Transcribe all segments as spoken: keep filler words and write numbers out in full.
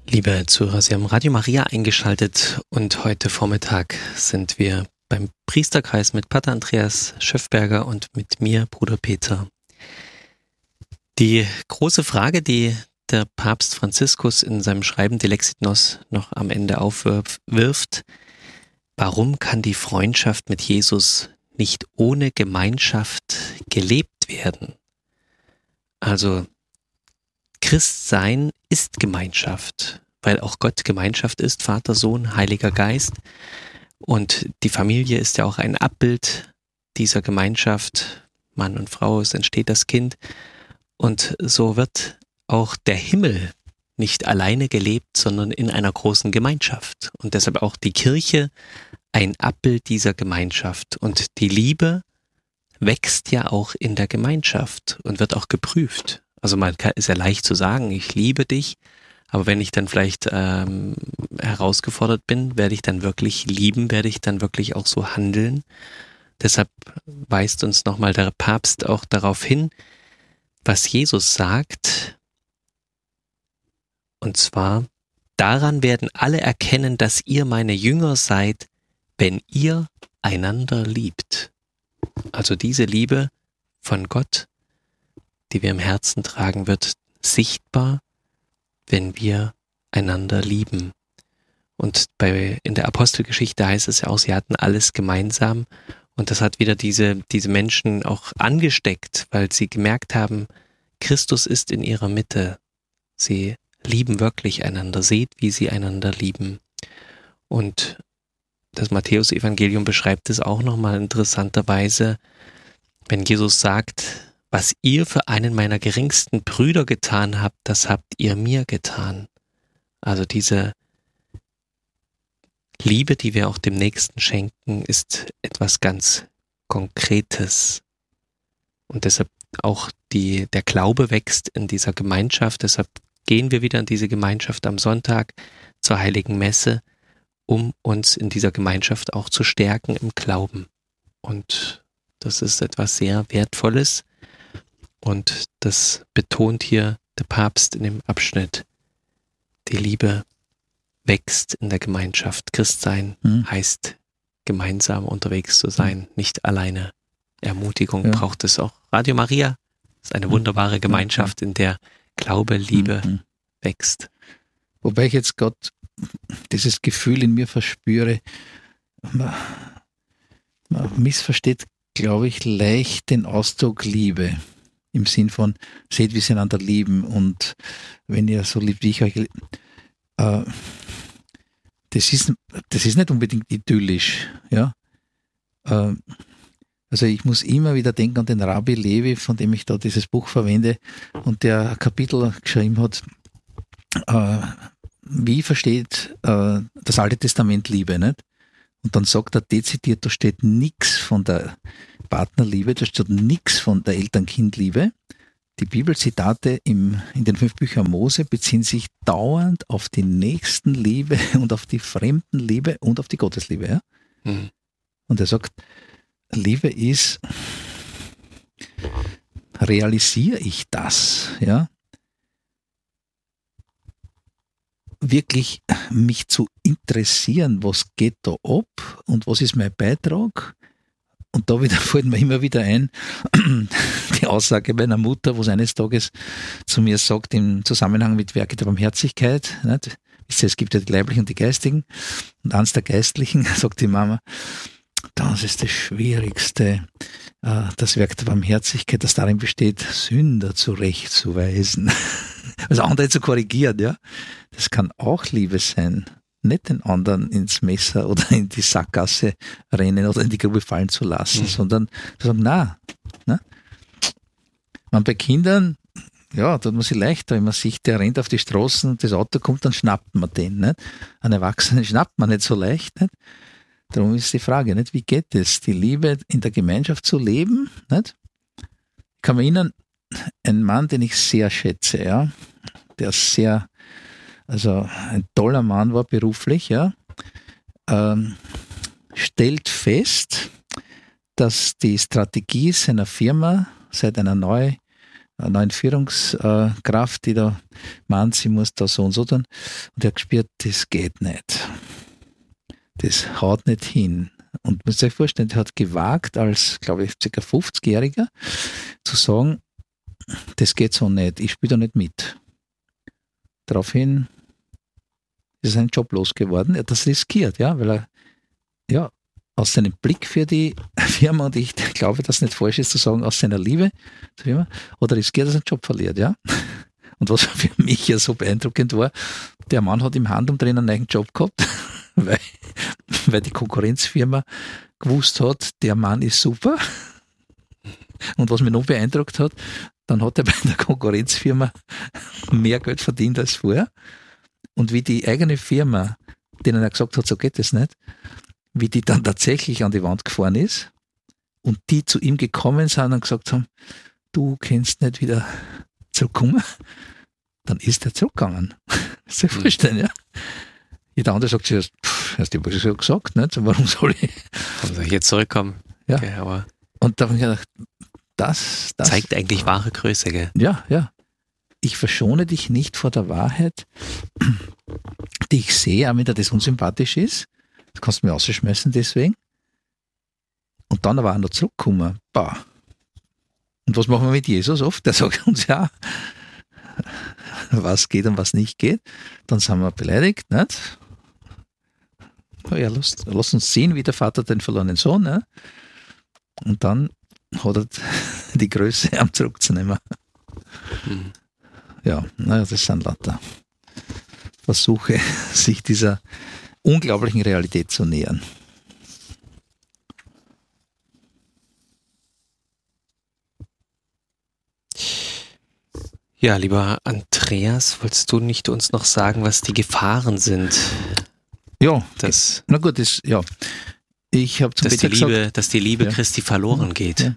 Liebe Zuhörer, Sie haben Radio Maria eingeschaltet und heute Vormittag sind wir beim Priesterkreis mit Pater Andreas Schöffberger und mit mir, Bruder Peter. Die große Frage, die der Papst Franziskus in seinem Schreiben De Lexit Nos noch am Ende aufwirft: Warum kann die Freundschaft mit Jesus nicht ohne Gemeinschaft gelebt werden? Also Christsein ist Gemeinschaft, weil auch Gott Gemeinschaft ist, Vater, Sohn, Heiliger Geist. Und die Familie ist ja auch ein Abbild dieser Gemeinschaft. Mann und Frau, es entsteht das Kind. Und so wird auch der Himmel nicht alleine gelebt, sondern in einer großen Gemeinschaft. Und deshalb auch die Kirche ein Abbild dieser Gemeinschaft. Und die Liebe wächst ja auch in der Gemeinschaft und wird auch geprüft. Also man kann, ist ja leicht zu sagen, ich liebe dich, aber wenn ich dann vielleicht ähm, herausgefordert bin, werde ich dann wirklich lieben, werde ich dann wirklich auch so handeln. Deshalb weist uns nochmal der Papst auch darauf hin, was Jesus sagt. Und zwar: Daran werden alle erkennen, dass ihr meine Jünger seid, wenn ihr einander liebt. Also diese Liebe von Gott, die wir im Herzen tragen, wird sichtbar, wenn wir einander lieben. Und bei, in der Apostelgeschichte heißt es ja auch, sie hatten alles gemeinsam. Und das hat wieder diese, diese Menschen auch angesteckt, weil sie gemerkt haben, Christus ist in ihrer Mitte. Sie lieben wirklich einander. Seht, wie sie einander lieben. Und das Matthäus-Evangelium beschreibt es auch nochmal interessanterweise, wenn Jesus sagt: Was ihr für einen meiner geringsten Brüder getan habt, das habt ihr mir getan. Also diese Liebe, die wir auch dem Nächsten schenken, ist etwas ganz Konkretes. Und deshalb auch die, der Glaube wächst in dieser Gemeinschaft. Deshalb gehen wir wieder in diese Gemeinschaft am Sonntag zur Heiligen Messe, um uns in dieser Gemeinschaft auch zu stärken im Glauben. Und das ist etwas sehr Wertvolles. Und das betont hier der Papst in dem Abschnitt. Die Liebe wächst in der Gemeinschaft. Christsein hm. heißt, gemeinsam unterwegs zu sein, nicht alleine. Ermutigung ja. braucht es auch. Radio Maria ist eine wunderbare Gemeinschaft, in der Glaube, Liebe hm. wächst. Wobei ich jetzt Gott dieses Gefühl in mir verspüre, man, man missversteht, glaube ich, leicht den Ausdruck Liebe. Im Sinn von, seht, wie sie einander lieben, und wenn ihr so liebt, wie ich euch liebe. Äh, das ist, das ist nicht unbedingt idyllisch. Ja? Äh, also ich muss immer wieder denken an den Rabbi Levi, von dem ich da dieses Buch verwende, und der ein Kapitel geschrieben hat, äh, wie versteht äh, das Alte Testament Liebe, nicht? Und dann sagt er dezidiert, da steht nichts von der Partnerliebe, da steht nichts von der Eltern-Kind-Liebe. Die Bibelzitate im, in den fünf Büchern Mose beziehen sich dauernd auf die Nächstenliebe und auf die Fremdenliebe und auf die Gottesliebe. Ja? Mhm. Und er sagt, Liebe ist, realisiere ich das, ja? Wirklich mich zu interessieren, was geht da ab und was ist mein Beitrag. Und da wieder fällt mir immer wieder ein, die Aussage meiner Mutter, wo sie eines Tages zu mir sagt, im Zusammenhang mit Werke der Barmherzigkeit, nicht? Es gibt ja die Leiblichen und die Geistigen, und eins der Geistlichen, sagt die Mama, das ist das Schwierigste, das Werk der Barmherzigkeit, das darin besteht, Sünder zurechtzuweisen. Also andere zu korrigieren, ja. Das kann auch Liebe sein. Nicht den anderen ins Messer oder in die Sackgasse rennen oder in die Grube fallen zu lassen, mhm. sondern zu sagen, na, na. Man bei Kindern, ja, tut man sich leichter, wenn man sieht, der rennt auf die Straßen und das Auto kommt, dann schnappt man den, nicht? Einen Erwachsenen schnappt man nicht so leicht, nicht? Darum ist die Frage, nicht? Wie geht es, die Liebe in der Gemeinschaft zu leben, nicht? Ich kann mich erinnern, ein Mann, den ich sehr schätze, ja, der sehr, also ein toller Mann war beruflich, ja, ähm, stellt fest, dass die Strategie seiner Firma seit einer Neuausrichtung eine neue Führungskraft, die da meint, sie muss da so und so tun. Und er hat gespürt, das geht nicht. Das haut nicht hin. Und man muss sich vorstellen, er hat gewagt, als, glaube ich, ca. fünfzigjähriger zu sagen, das geht so nicht, ich spiele da nicht mit. Daraufhin ist sein Job losgeworden. Er hat das riskiert, ja, weil er ja, aus seinem Blick für die Firma, und ich glaube, dass es nicht falsch ist zu sagen, aus seiner Liebe zur Firma, oder riskiert, dass er seinen Job verliert, ja. Und was für mich ja so beeindruckend war, der Mann hat im Handumdrehen einen neuen Job gehabt, weil, weil die Konkurrenzfirma gewusst hat, der Mann ist super. Und was mich noch beeindruckt hat, dann hat er bei der Konkurrenzfirma mehr Geld verdient als vorher. Und wie die eigene Firma, denen er gesagt hat, so geht es nicht, wie die dann tatsächlich an die Wand gefahren ist und die zu ihm gekommen sind und gesagt haben, du kannst nicht wieder zurückkommen, dann ist er zurückgegangen. Das ist ja vorstellen, ja. Jeder andere sagt zuerst, hast du ja gesagt, nicht? Warum soll ich? Warum soll ich jetzt zurückkommen? Ja. Okay, aber und da habe ich gedacht, das, das zeigt eigentlich wahre Größe, gell? Ja, ja. Ich verschone dich nicht vor der Wahrheit, die ich sehe, auch wenn dir das unsympathisch ist. Das kannst du mir rausschmeißen deswegen. Und dann aber auch noch zurückkommen. Bah. Und was machen wir mit Jesus oft? Der sagt uns ja, was geht und was nicht geht. Dann sind wir beleidigt, nicht? Ja, lass, lass uns sehen, wie der Vater den verlorenen Sohn. Ne? Und dann hat er die Größe, am zurückzunehmen. Mhm. Ja, naja, das sind lauter Versuche, sich dieser unglaublichen Realität zu nähern. Ja, lieber Andreas, wolltest du nicht uns noch sagen, was die Gefahren sind? Ja, dass, na gut, das, ja. Ich habe zum dass, die Peter Liebe, gesagt, dass die Liebe ja. Christi verloren geht. Ja.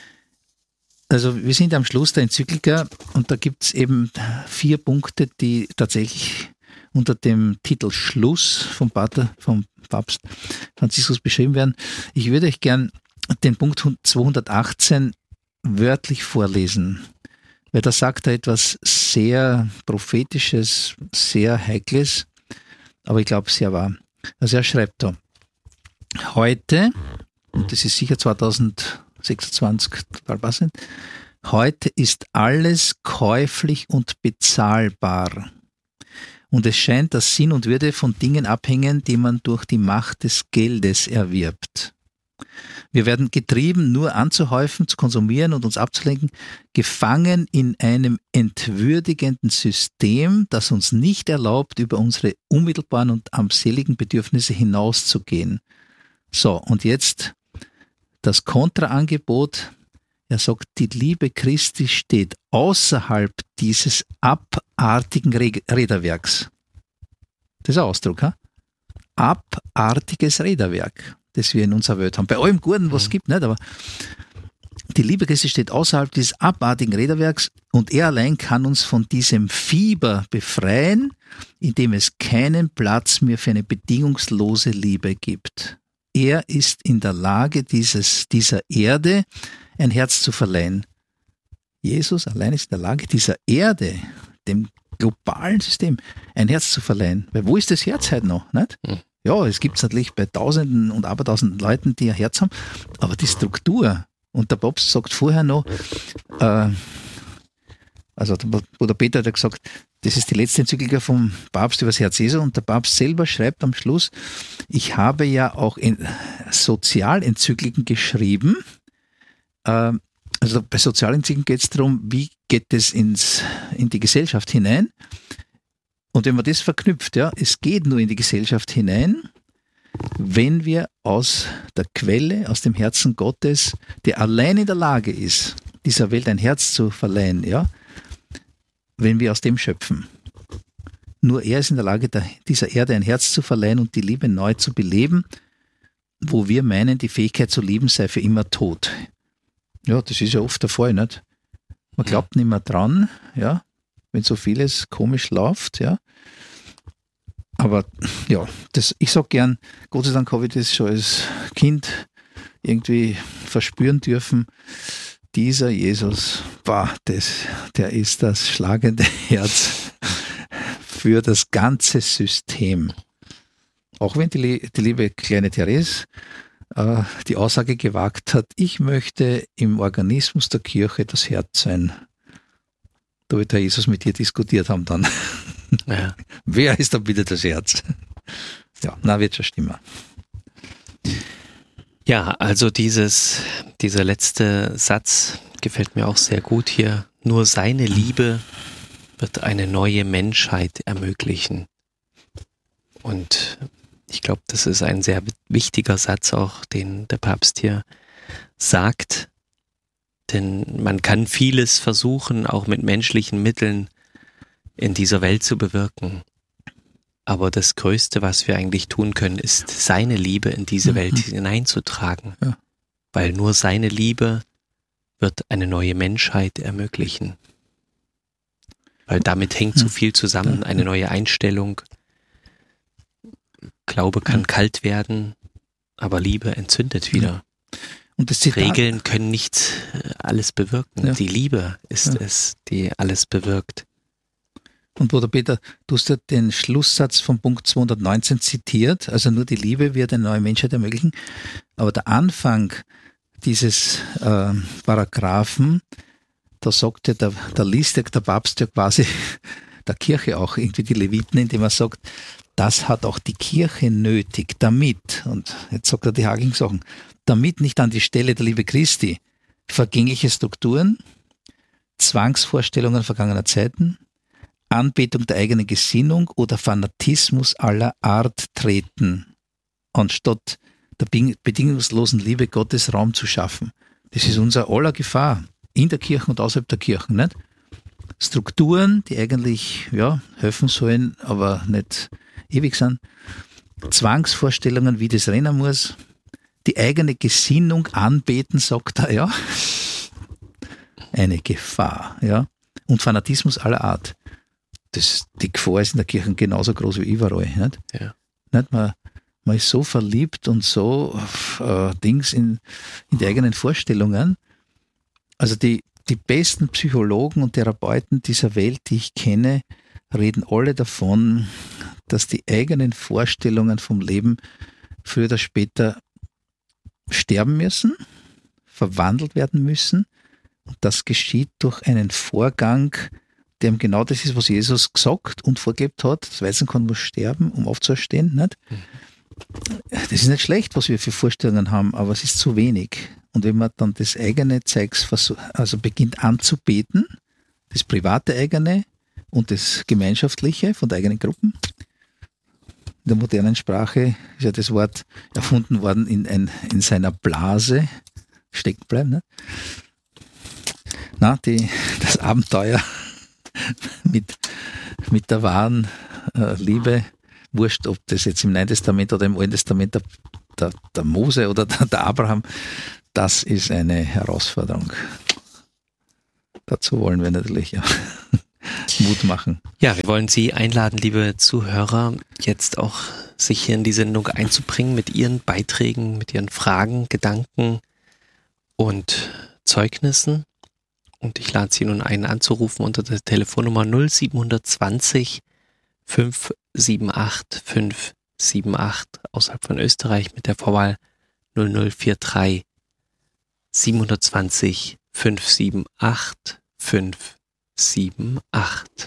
Also wir sind am Schluss der Enzyklika und da gibt es eben vier Punkte, die tatsächlich unter dem Titel Schluss vom Pater, vom Papst Franziskus beschrieben werden. Ich würde euch gern den Punkt zweihundertachtzehn wörtlich vorlesen, weil da sagt er etwas sehr Prophetisches, sehr Heikles, aber ich glaube sehr wahr. Also er schreibt da, heute, und das ist sicher zweitausendsechsundzwanzig total passend, heute ist alles käuflich und bezahlbar. Und es scheint, dass Sinn und Würde von Dingen abhängen, die man durch die Macht des Geldes erwirbt. Wir werden getrieben, nur anzuhäufen, zu konsumieren und uns abzulenken, gefangen in einem entwürdigenden System, das uns nicht erlaubt, über unsere unmittelbaren und armseligen Bedürfnisse hinauszugehen. So, und jetzt das Kontraangebot. Er sagt, die Liebe Christi steht außerhalb dieses abartigen Räderwerks. Das ist ein Ausdruck, ha? Abartiges Räderwerk, das wir in unserer Welt haben. Bei allem Guten, was es gibt, nicht? Aber die Liebe Christi steht außerhalb dieses abartigen Räderwerks und er allein kann uns von diesem Fieber befreien, indem es keinen Platz mehr für eine bedingungslose Liebe gibt. Er ist in der Lage, dieses, dieser Erde ein Herz zu verleihen. Jesus allein ist in der Lage, dieser Erde, dem globalen System, ein Herz zu verleihen. Weil wo ist das Herz heute noch? Nicht? Mhm. Ja, es gibt es natürlich bei Tausenden und Abertausenden Leuten, die ein Herz haben, aber die Struktur, und der Papst sagt vorher noch, äh, also der Bruder Peter hat gesagt, das ist die letzte Enzyklika vom Papst über das Herz Jesu, und der Papst selber schreibt am Schluss, ich habe ja auch in Sozialenzykliken geschrieben. äh, Also bei Sozialenzykliken geht es darum, wie geht es ins, in die Gesellschaft hinein. Und wenn man das verknüpft, ja, es geht nur in die Gesellschaft hinein, wenn wir aus der Quelle, aus dem Herzen Gottes, der allein in der Lage ist, dieser Welt ein Herz zu verleihen, ja, wenn wir aus dem schöpfen. Nur er ist in der Lage, der, dieser Erde ein Herz zu verleihen und die Liebe neu zu beleben, wo wir meinen, die Fähigkeit zu lieben sei für immer tot. Ja, das ist ja oft der Fall, nicht? Man glaubt nicht mehr dran, ja, wenn so vieles komisch läuft, ja. Aber ja, das, ich sage gern, Gott sei Dank habe ich das schon als Kind irgendwie verspüren dürfen, dieser Jesus, boah, das, der ist das schlagende Herz für das ganze System. Auch wenn die, die liebe kleine Therese äh, die Aussage gewagt hat, ich möchte im Organismus der Kirche das Herz sein. Da wird Herr Jesus mit ihr diskutiert haben dann. Ja. Wer ist dann wieder das Herz? Ja, na, wird schon stimmen. Ja, also dieses, dieser letzte Satz gefällt mir auch sehr gut hier. Nur seine Liebe wird eine neue Menschheit ermöglichen. Und ich glaube, das ist ein sehr wichtiger Satz auch, den der Papst hier sagt. Denn man kann vieles versuchen, auch mit menschlichen Mitteln in dieser Welt zu bewirken. Aber das Größte, was wir eigentlich tun können, ist, seine Liebe in diese Welt mhm. hineinzutragen. Ja. Weil nur seine Liebe wird eine neue Menschheit ermöglichen. Weil damit hängt so viel zusammen, eine neue Einstellung. Glaube kann kalt werden, aber Liebe entzündet wieder. Und das Regeln können nicht alles bewirken. Ja. Die Liebe ist ja. es, die alles bewirkt. Und Bruder Peter, du hast ja den Schlusssatz von Punkt zweihundertneunzehn zitiert, also nur die Liebe wird eine neue Menschheit ermöglichen. Aber der Anfang dieses äh, Paragraphen, da sagt ja der, der liest ja der Papst ja quasi der Kirche auch irgendwie die Leviten, indem er sagt, das hat auch die Kirche nötig, damit, und jetzt sagt er die hakigen Sachen, damit nicht an die Stelle der Liebe Christi vergängliche Strukturen, Zwangsvorstellungen vergangener Zeiten, Anbetung der eigenen Gesinnung oder Fanatismus aller Art treten, anstatt der bedingungslosen Liebe Gottes Raum zu schaffen. Das ist unser aller Gefahr, in der Kirche und außerhalb der Kirche, nicht? Strukturen, die eigentlich ja, helfen sollen, aber nicht ewig sind. Zwangsvorstellungen, wie das rennen muss. Die eigene Gesinnung anbeten, sagt er, ja. Eine Gefahr, ja. Und Fanatismus aller Art. Das, die Gefahr ist in der Kirche genauso groß wie überall, nicht? Ja. Nicht? Man, man ist so verliebt und so äh, Dings in, in die eigenen Vorstellungen. Also die, die besten Psychologen und Therapeuten dieser Welt, die ich kenne, reden alle davon, dass die eigenen Vorstellungen vom Leben früher oder später sterben müssen, verwandelt werden müssen. Und das geschieht durch einen Vorgang, der eben genau das ist, was Jesus gesagt und vorgelebt hat. Das Weizenkorn muss sterben, um aufzuerstehen. Nicht? Mhm. Das ist nicht schlecht, was wir für Vorstellungen haben, aber es ist zu wenig. Und wenn man dann das eigene Zeugs also beginnt anzubeten, das private eigene und das gemeinschaftliche von der eigenen Gruppen, in der modernen Sprache ist ja das Wort erfunden worden, in, ein, in seiner Blase stecken bleiben. Ne? Na, die, das Abenteuer mit, mit der wahren äh, Liebe, wurscht, ob das jetzt im Neuen Testament oder im Alten Testament der, der, der Mose oder der, der Abraham, das ist eine Herausforderung. Dazu wollen wir natürlich ja, Mut machen. Ja, wir wollen Sie einladen, liebe Zuhörer, jetzt auch sich hier in die Sendung einzubringen mit Ihren Beiträgen, mit Ihren Fragen, Gedanken und Zeugnissen. Und ich lade Sie nun ein, anzurufen unter der Telefonnummer null sieben zwanzig fünf sieben acht fünf sieben acht außerhalb von Österreich mit der Vorwahl null null vier drei sieben zwanzig fünf sieben acht fünf sieben acht.